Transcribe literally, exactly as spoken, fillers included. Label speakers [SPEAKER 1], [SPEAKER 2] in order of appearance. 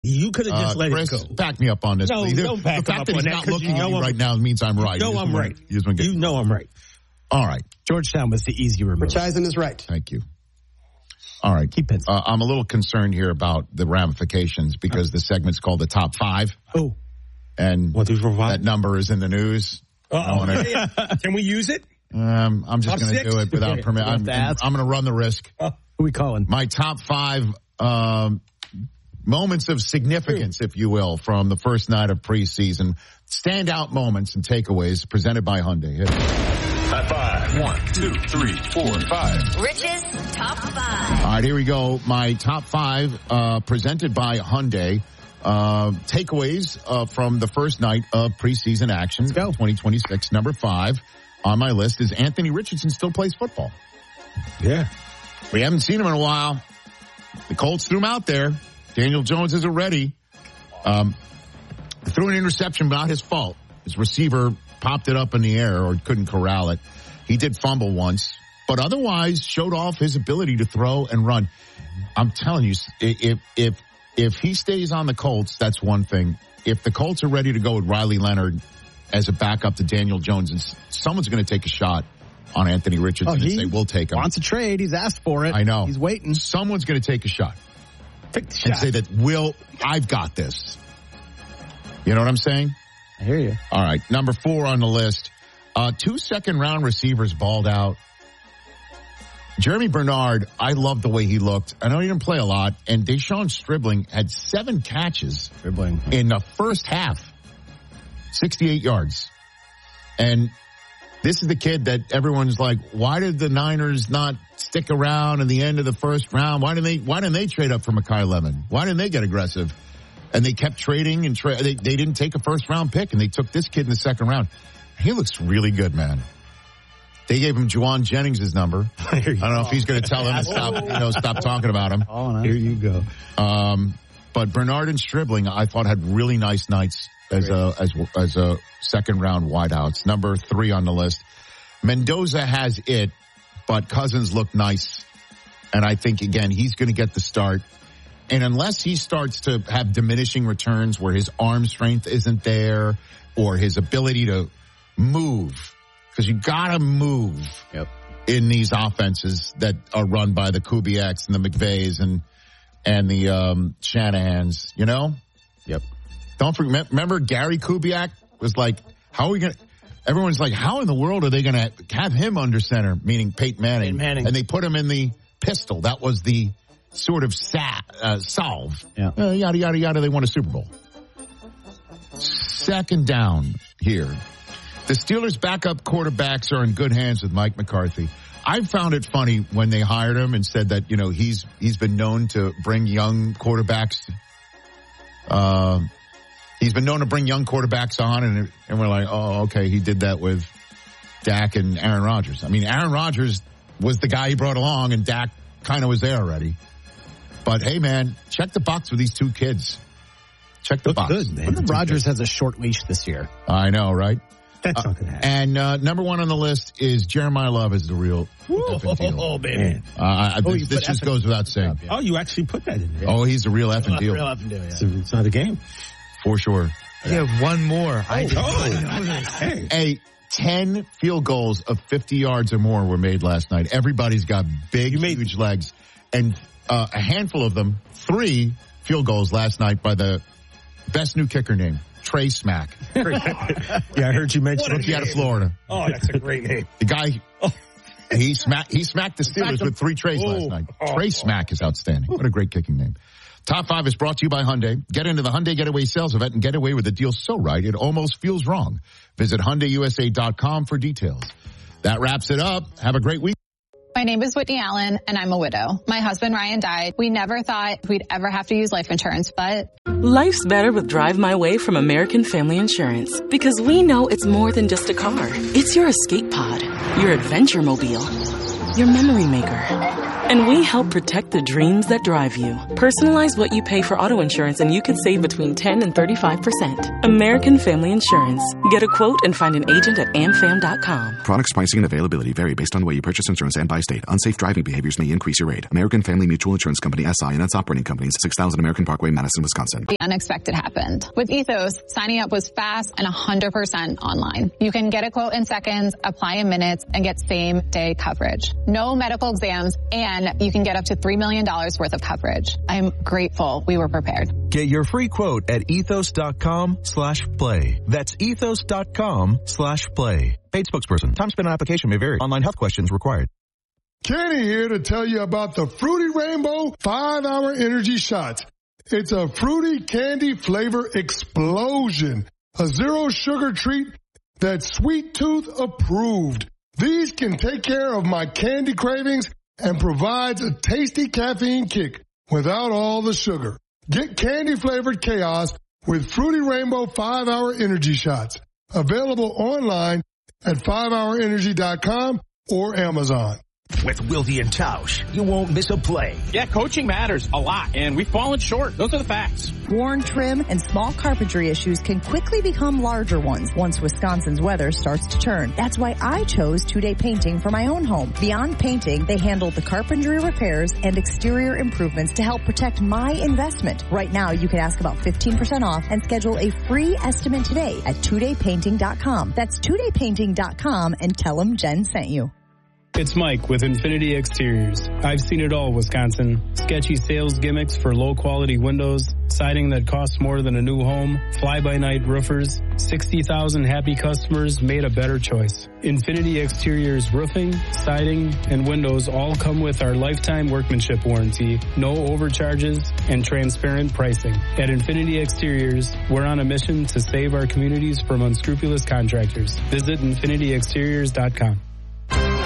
[SPEAKER 1] You could have just
[SPEAKER 2] uh,
[SPEAKER 1] let
[SPEAKER 2] Chris,
[SPEAKER 1] it go.
[SPEAKER 2] back me up on this.
[SPEAKER 1] No,
[SPEAKER 2] please.
[SPEAKER 1] don't back
[SPEAKER 2] the
[SPEAKER 1] him
[SPEAKER 2] fact
[SPEAKER 1] up
[SPEAKER 2] that
[SPEAKER 1] on
[SPEAKER 2] he's
[SPEAKER 1] that,
[SPEAKER 2] not
[SPEAKER 1] 'cause
[SPEAKER 2] looking
[SPEAKER 1] you
[SPEAKER 2] at
[SPEAKER 1] know
[SPEAKER 2] me
[SPEAKER 1] I'm-
[SPEAKER 2] right now means I'm right.
[SPEAKER 1] You know
[SPEAKER 2] just
[SPEAKER 1] I'm
[SPEAKER 2] wanna-
[SPEAKER 1] right.
[SPEAKER 2] You, just wanna get-
[SPEAKER 1] You know I'm right.
[SPEAKER 2] All right.
[SPEAKER 3] Georgetown was the easy remove.
[SPEAKER 4] Rich Eisen is right.
[SPEAKER 2] Thank you. All right.
[SPEAKER 3] Keep it.
[SPEAKER 2] Uh, I'm a little concerned here about the ramifications because the segment's called the Top Five.
[SPEAKER 3] Oh.
[SPEAKER 2] And
[SPEAKER 1] What is
[SPEAKER 2] that number is in the news.
[SPEAKER 1] Uh-oh.
[SPEAKER 2] wanna-
[SPEAKER 1] Can we use it?
[SPEAKER 2] Um, I'm just
[SPEAKER 1] Top
[SPEAKER 2] going to
[SPEAKER 1] six?
[SPEAKER 2] do it without
[SPEAKER 3] Yeah,
[SPEAKER 2] permission.
[SPEAKER 3] you have
[SPEAKER 2] I'm,
[SPEAKER 3] to ask.
[SPEAKER 2] I'm going to run the risk.
[SPEAKER 1] Uh,
[SPEAKER 3] Who we calling?
[SPEAKER 2] My top five um, moments of significance, if you will, from the first night of preseason. Standout moments and takeaways presented by Hyundai. Hit it.
[SPEAKER 5] High five. One, two, three, four, five.
[SPEAKER 6] Rich's Top Five.
[SPEAKER 2] All right, here we go. My top five uh, presented by Hyundai. Uh, takeaways uh, from the first night of preseason action.
[SPEAKER 3] Let's go.
[SPEAKER 2] twenty twenty-six. Number five on my list is Anthony Richardson still plays football.
[SPEAKER 1] Yeah.
[SPEAKER 2] We haven't seen him in a while. The Colts threw him out there. Daniel Jones isn't ready. Um, threw an interception, but not his fault. His receiver popped it up in the air or couldn't corral it. He did fumble once, but otherwise showed off his ability to throw and run. I'm telling you, if if if he stays on the Colts, that's one thing. If the Colts are ready to go with Riley Leonard as a backup to Daniel Jones, someone's going to take a shot on Anthony Richardson
[SPEAKER 3] Oh,
[SPEAKER 2] and
[SPEAKER 3] he
[SPEAKER 2] say, we'll take him.
[SPEAKER 3] Wants a trade. He's asked for it.
[SPEAKER 2] I know.
[SPEAKER 3] He's waiting.
[SPEAKER 2] Someone's going to take a shot
[SPEAKER 3] Take the
[SPEAKER 2] and
[SPEAKER 3] shot.
[SPEAKER 2] say that, Will, I've got this. You know what I'm saying?
[SPEAKER 3] I hear you.
[SPEAKER 2] All right, number four on the list. Uh, two second-round receivers balled out. Jeremy Bernard, I love the way he looked. I know he didn't play a lot. And Deshaun Stribling had seven catches
[SPEAKER 3] Dribbling.
[SPEAKER 2] in the first half. sixty-eight yards. And this is the kid that everyone's like, why did the Niners not stick around in the end of the first round? Why didn't they, why didn't they trade up for Mekhi Lemon? Why didn't they get aggressive? And they kept trading and tra- they, they didn't take a first round pick and they took this kid in the second round. He looks really good, man. They gave him Juwan Jennings' number. I don't know if he's going to tell him to stop, you know, stop talking about him.
[SPEAKER 3] Oh,
[SPEAKER 1] Here you go.
[SPEAKER 2] Um, but Bernard and Stribling, I thought had really nice nights as a as as a second round wideouts. Number three on the list, Mendoza has it, but Cousins looked nice, and I think again he's going to get the start. And unless he starts to have diminishing returns where his arm strength isn't there or his ability to move, because you got to move
[SPEAKER 3] Yep.
[SPEAKER 2] in these offenses that are run by the Kubiaks and the McVays and and the um, Shanahans, you know?
[SPEAKER 3] Yep.
[SPEAKER 2] Don't forget, remember Gary Kubiak was like, how are we going to, everyone's like, how in the world are they going to have him under center, meaning Peyton Manning?
[SPEAKER 3] Peyton Manning.
[SPEAKER 2] And they put him in the pistol. That was the sort of sa- uh, solve.
[SPEAKER 3] Yeah.
[SPEAKER 2] Uh, yada, yada, yada. They won a Super Bowl. Second down here. The Steelers' backup quarterbacks are in good hands with Mike McCarthy. I found it funny when they hired him and said that, you know, he's he's been known to bring young quarterbacks. Uh, he's been known to bring young quarterbacks on, and and we're like, oh, okay, he did that with Dak and Aaron Rodgers. I mean, Aaron Rodgers was the guy he brought along, and Dak kind of was there already. But hey, man, check the box with these two kids. Check the
[SPEAKER 1] Look
[SPEAKER 2] box.
[SPEAKER 1] good, man.
[SPEAKER 3] Rodgers has a short leash this year.
[SPEAKER 2] I know, right?
[SPEAKER 1] That's
[SPEAKER 2] Uh,
[SPEAKER 1] not going to happen.
[SPEAKER 2] and uh, number one on the list is Jeremiah Love is the real effing deal.
[SPEAKER 1] Oh, man.
[SPEAKER 2] Uh, I,
[SPEAKER 3] Oh,
[SPEAKER 2] this
[SPEAKER 3] you
[SPEAKER 2] this
[SPEAKER 3] put
[SPEAKER 2] just
[SPEAKER 3] effing-
[SPEAKER 2] goes without saying.
[SPEAKER 1] Oh, you actually put that in there.
[SPEAKER 2] Oh, he's the real effing deal
[SPEAKER 3] Real up and do, yeah.
[SPEAKER 1] It's, it's not a game.
[SPEAKER 2] for sure.
[SPEAKER 7] You have one more. I
[SPEAKER 1] Oh, hey.
[SPEAKER 2] A ten field goals of fifty yards or more were made last night. Everybody's got big,
[SPEAKER 1] You made-
[SPEAKER 2] huge legs, and uh, a handful of them, three field goals last night by the best new kicker name, Trey Smack.
[SPEAKER 1] Yeah, I heard you mention
[SPEAKER 2] Rookie out of Florida.
[SPEAKER 1] Oh, that's a great name.
[SPEAKER 2] The guy, he smacked, he smacked the Steelers with three trays last
[SPEAKER 1] Oh.
[SPEAKER 2] night.
[SPEAKER 1] Oh.
[SPEAKER 2] Trey Smack is outstanding. What a great kicking name. Top five is brought to you by Hyundai. Get into the Hyundai Getaway sales event and get away with a deal so right it almost feels wrong. Visit Hyundai U S A dot com for details. That wraps it up. Have a great week.
[SPEAKER 8] My name is Whitney Allen, and I'm a widow. My husband, Ryan, died. We never thought we'd ever have to use life insurance, but
[SPEAKER 9] Life's better with Drive My Way from American Family Insurance. Because we know it's more than just a car. It's your escape pod, your adventure mobile, your memory maker. And we help protect the dreams that drive you. Personalize what you pay for auto insurance and you could save between ten and thirty-five percent. American Family Insurance. Get a quote and find an agent at am fam dot com.
[SPEAKER 4] Products, pricing, and availability vary based on the way you purchase insurance and by state. Unsafe driving behaviors may increase your rate. American Family Mutual Insurance Company, S I and its operating companies, six thousand American Parkway, Madison, Wisconsin.
[SPEAKER 8] The unexpected happened. With Ethos, signing up was fast and one hundred percent online. You can get a quote in seconds, apply in minutes, and get same-day coverage. No medical exams, and you can get up to three million dollars worth of coverage. I'm grateful we were prepared.
[SPEAKER 10] Get your free quote at ethos.com slash play. That's ethos.com slash play. Paid spokesperson. Time spent on application may vary. Online health questions required.
[SPEAKER 11] Kenny here to tell you about the Fruity Rainbow five hour Energy Shots. It's a fruity candy flavor explosion. A zero sugar treat that's Sweet Tooth approved. These can take care of my candy cravings and provides a tasty caffeine kick without all the sugar. Get candy-flavored chaos with Fruity Rainbow five hour Energy Shots. Available online at five hour energy dot com or Amazon.
[SPEAKER 12] With Wilde and Tausch, you won't miss a play.
[SPEAKER 13] Yeah, coaching matters a lot, and we've fallen short. Those are the facts.
[SPEAKER 14] Worn trim and small carpentry issues can quickly become larger ones once Wisconsin's weather starts to turn. That's why I chose two-day painting for my own home. Beyond painting, they handle the carpentry repairs and exterior improvements to help protect my investment. Right now, you can ask about fifteen percent off and schedule a free estimate today at two day painting dot com. That's two day painting dot com and tell them Jen sent you.
[SPEAKER 15] It's Mike with Infinity Exteriors. I've seen it all, Wisconsin. Sketchy sales gimmicks for low-quality windows, siding that costs more than a new home, fly-by-night roofers. sixty thousand happy customers made a better choice. Infinity Exteriors roofing, siding, and windows all come with our lifetime workmanship warranty, no overcharges, and transparent pricing. At Infinity Exteriors, we're on a mission to save our communities from unscrupulous contractors. Visit infinity exteriors dot com.